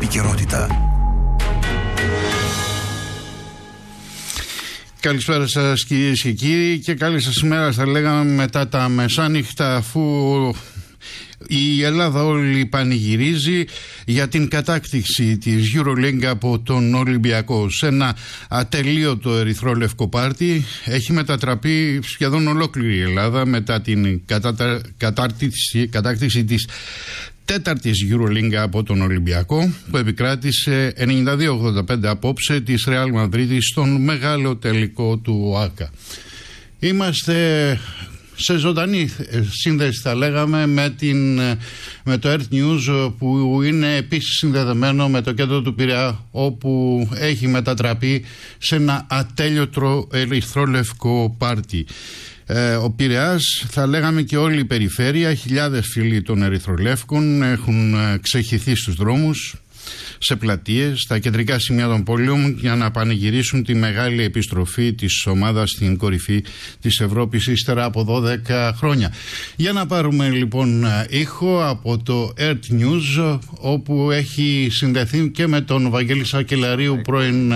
επικαιρότητα. Καλησπέρα σας κυρίες και κύριοι και καλή σας ημέρα θα λέγαμε μετά τα μεσάνυχτα, αφού η Ελλάδα όλη πανηγυρίζει για την κατάκτηση της EuroLeague από τον Ολυμπιακό. Σε ένα ατελείωτο ερυθρόλευκο πάρτι έχει μετατραπεί σχεδόν ολόκληρη η Ελλάδα μετά την κατάκτηση της τέταρτης EuroLeague από τον Ολυμπιακό, που επικράτησε 92-85 απόψε της Real Madrid στον μεγάλο τελικό του ΆΚΑ. Είμαστε σε ζωντανή σύνδεση, θα λέγαμε, με το Earth News, που είναι επίσης συνδεδεμένο με το κέντρο του Πειραιά, όπου έχει μετατραπεί σε ένα ατέλειωτο ερυθρόλευκο πάρτι. Ο Πειραιάς, θα λέγαμε και όλη η περιφέρεια, χιλιάδες φίλοι των ερυθρολεύκων έχουν ξεχυθεί στους δρόμους, σε πλατείες, στα κεντρικά σημεία των πόλεων, για να πανηγυρίσουν τη μεγάλη επιστροφή της ομάδας στην κορυφή της Ευρώπης ύστερα από 12 χρόνια. Για να πάρουμε λοιπόν ήχο από το Earth News, όπου έχει συνδεθεί και με τον Βαγγέλη Σακελαρίου, πρώην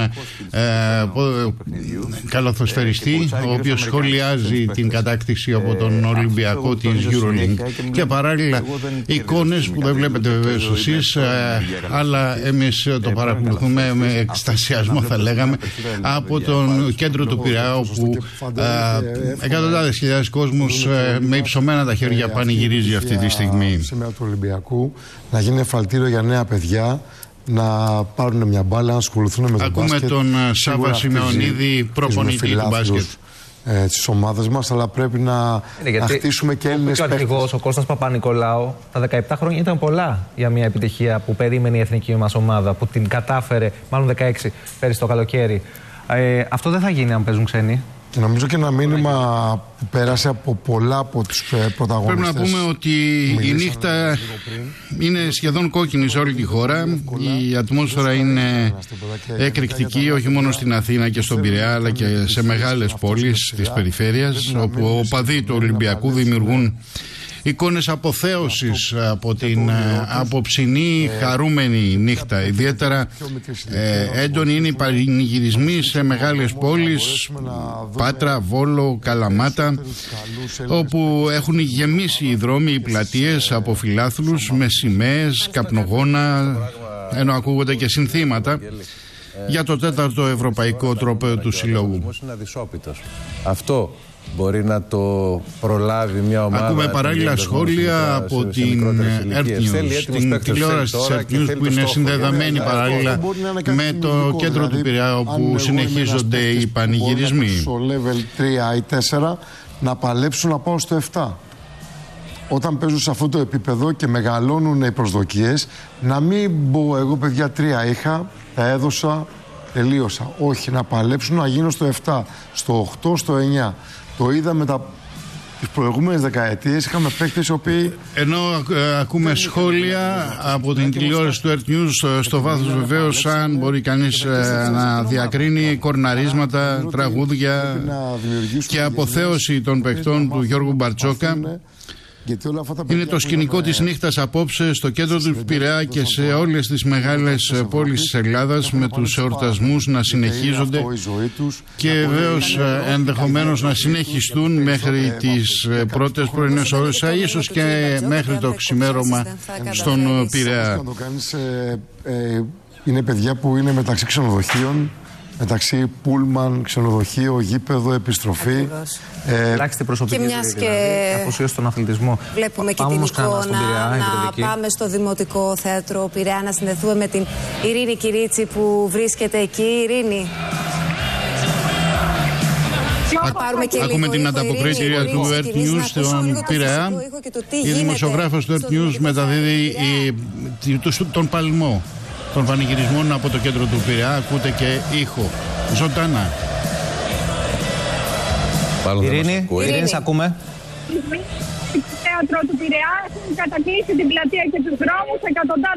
καλαθοσφαιριστή, ο οποίος σχολιάζει την κατάκτηση από τον Ολυμπιακό της EuroLeague, και παράλληλα εικόνες που δεν βλέπετε βεβαίως εσείς, αλλά εμείς το παρακολουθούμε με εκστασιασμό, θα λέγαμε, από τον κέντρο του Πειραιά, όπου εκατοντάδες χιλιάδες κόσμος με υψωμένα τα χέρια πανηγυρίζει αυτή τη στιγμή. Σήμερα του Ολυμπιακού να γίνει εφαλτήριο για νέα παιδιά, να πάρουν μια μπάλα, να ασχοληθούν με τον μπάσκετ. Ακούμε τον Σάββα Σιμεωνίδη, προπονητή του μπάσκετ της ομάδας μας, αλλά πρέπει να χτίσουμε και Έλληνες παίκτες. Ο αρχηγός, ο Κώστας Παπα-Νικολάου, τα 17 χρόνια ήταν πολλά για μια επιτυχία που περίμενε η εθνική μας ομάδα, που την κατάφερε, μάλλον 16 πέρυσι το καλοκαίρι. Αυτό δεν θα γίνει αν παίζουν ξένοι. Νομίζω και ένα μήνυμα που πέρασε από πολλά από τους πρωταγωνιστές. Πρέπει να πούμε ότι η νύχτα είναι σχεδόν κόκκινη σε όλη τη χώρα. Η ατμόσφαιρα είναι εκρηκτική, όχι μόνο στην Αθήνα και στον Πειραιά, αλλά και σε μεγάλες πόλεις της περιφέρειας, όπου οπαδοί του Ολυμπιακού δημιουργούν εικόνες αποθέωσης από την απόψινή χαρούμενη νύχτα. Ιδιαίτερα έντονοι είναι οι πανηγυρισμοί σε μεγάλες πόλεις, Πάτρα, Βόλο, Καλαμάτα, όπου έχουν γεμίσει οι δρόμοι, οι πλατείες από φιλάθλους με σημαίες, καπνογόνα, ενώ ακούγονται και συνθήματα για το τέταρτο ευρωπαϊκό τρόπαιο του συλλόγου. Αυτό μπορεί να το προλάβει μια ομάδα. Ακούμε παράλληλα σχόλια από την Earth News, την τηλεόραση της Earth News, που είναι συνδεδεμένη παράλληλα με το κέντρο του Πειραιά, όπου συνεχίζονται οι πανηγυρισμοί. Στο level 3 ή 4 να παλέψουν να πάω στο 7. Όταν παίζουν σε αυτό το επίπεδο και μεγαλώνουν οι προσδοκίες, να μην μπω εγώ, παιδιά, 3 είχα, τα έδωσα, τελείωσα. Όχι, να παλέψουν να γίνω στο 7, στο 8, στο 9. Το είδαμε τις προηγούμενες δεκαετίες, είχαμε παίκτες οι οποίοι... Ενώ ακούμε σχόλια από την τηλεόραση του Earth News, στο βάθος βεβαίως, αν μπορεί κανείς να διακρίνει, κορναρίσματα, τραγούδια και αποθέωση των παικτών του Γιώργου Μπαρτσόκα. Είναι το σκηνικό της νύχτας απόψε στο κέντρο του Πειραιά και σε όλες τις μεγάλες πόλεις της Ελλάδας, με τους εορτασμούς να συνεχίζονται και βεβαίως ενδεχομένως να συνεχιστούν μέχρι τις πρώτες πρωινές ώρες, ίσως και μέχρι το ξημέρωμα στον Πειραιά. Είναι παιδιά που είναι μεταξύ ξενοδοχείων, μεταξύ πούλμαν, ξενοδοχείο, γήπεδο, επιστροφή. Ελάχιστη προσωπική αφοσίωση στον αθλητισμό. Βλέπουμε και την εικόνα να πάμε στο Δημοτικό Θέατρο Πειραιά, να συνδεθούμε με την Ειρήνη Κυρίτσι που βρίσκεται εκεί. Ειρήνη. Ακούμε την ανταποκρίτρια του Earth News στον Πειραιά. Η δημοσιογράφος του Earth News μεταδίδει τον παλμό των πανηγυρισμών από το κέντρο του Πειραιά. Ακούτε και ήχο ζωντανά. Ειρήνη, σε ακούμε. Θέατρο του Πειραιά έχουν κατακλείσει την πλατεία και τους δρόμους.